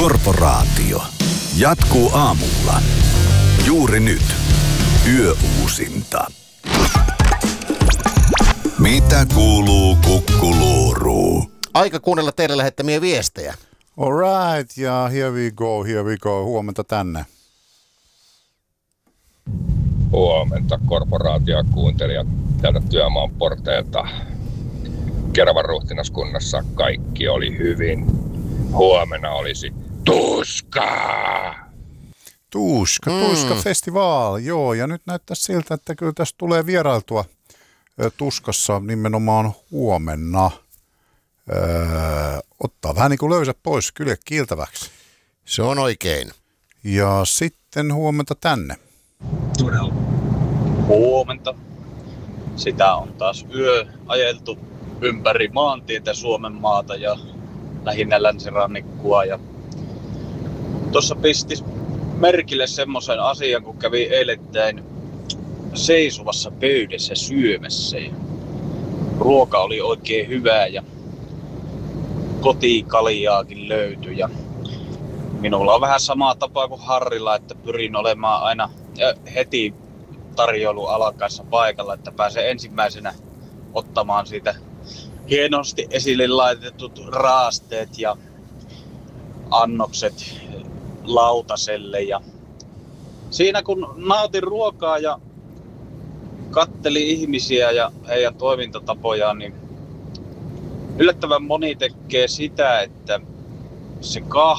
Korporaatio jatkuu aamulla. Juuri nyt. Yöuusinta. Mitä kuuluu Kukkuluuruun? Aika kuunnella teille lähettämiä viestejä. All right, ja here we go. Huomenta tänne. Huomenta korporaation kuuntelijat täältä työmaan porteilta. Keravan ruhtinaskunnassa kaikki oli hyvin. Huomenna olisi tuskaa. Tuska festival, joo, ja nyt näyttää siltä, että kyllä tässä tulee vierailtua Tuskassa nimenomaan huomenna. Ottaa vähän niin kuin löysät pois kyllä kiiltäväksi. Se on oikein. Ja sitten huomenta tänne. Todella. Huomenta. Sitä on taas yö ajeltu ympäri maantietä Suomen maata ja lähinnä länsirannikkoa. Ja tuossa pisti merkille semmoisen asian, kun kävi eilettäin seisovassa pöydässä syömässä. Ja ruoka oli oikein hyvää ja kotikaljaakin löytyi. Ja minulla on vähän sama tapa kuin Harrilla, että pyrin olemaan aina heti tarjoulu alkaessa paikalla, että pääsee ensimmäisenä ottamaan siitä hienosti esille laitetut raasteet ja annokset lautaselle. Ja siinä kun nautin ruokaa ja katteli ihmisiä ja heidän toimintatapojaan, niin yllättävän moni tekee sitä, että se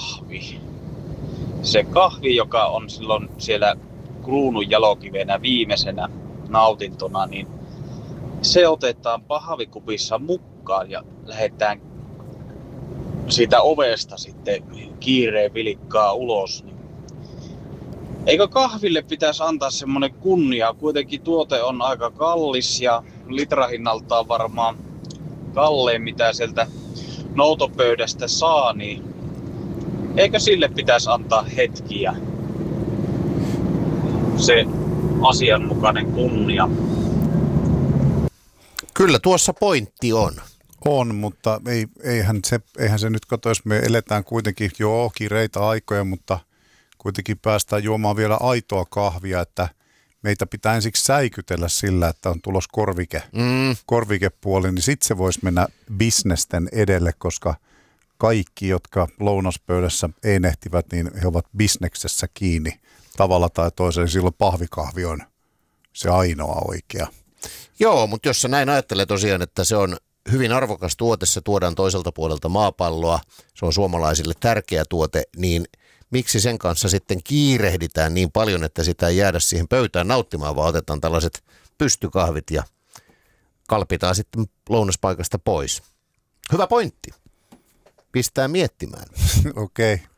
kahvi, joka on silloin siellä kruunun jalokivenä viimeisenä nautintona, niin se otetaan pahvikupissa mukaan ja lähdetään siitä ovesta sitten kiireen vilikkaa ulos. Eikö kahville pitäisi antaa semmoinen kunnia? Kuitenkin tuote on aika kallis ja litrahinnaltaan varmaan kallein mitä sieltä noutopöydästä saa, niin eikö sille pitäisi antaa hetkiä se asianmukainen kunnia? Kyllä tuossa pointti on. On, mutta eihän se nyt kato, jos me eletään kuitenkin kireitä aikoja, mutta kuitenkin päästään juomaan vielä aitoa kahvia, että meitä pitää ensiksi säikytellä sillä, että on tulos korvikepuoli, niin sitten se voisi mennä bisnesten edelle, koska kaikki, jotka lounaspöydässä einehtivät, niin he ovat bisneksessä kiinni tavalla tai toisella. Silloin pahvikahvi on se ainoa oikea. Joo, mutta jos sä näin ajattelee tosiaan, että se on hyvin arvokas tuote, se tuodaan toiselta puolelta maapalloa, se on suomalaisille tärkeä tuote, niin miksi sen kanssa sitten kiirehditään niin paljon, että sitä ei jäädä siihen pöytään nauttimaan, vaan otetaan tällaiset pystykahvit ja kalpitaan sitten lounaspaikasta pois. Hyvä pointti. Pistää miettimään. Okei.